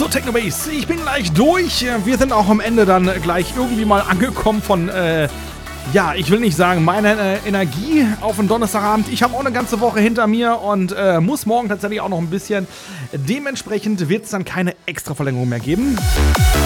So, Technobase, ich bin gleich durch. Wir sind auch am Ende dann gleich irgendwie mal angekommen von, ja, ich will nicht sagen, meine Energie auf den Donnerstagabend. Ich habe auch eine ganze Woche hinter mir und muss morgen tatsächlich auch noch ein bisschen. Dementsprechend wird es dann keine extra Verlängerung mehr geben.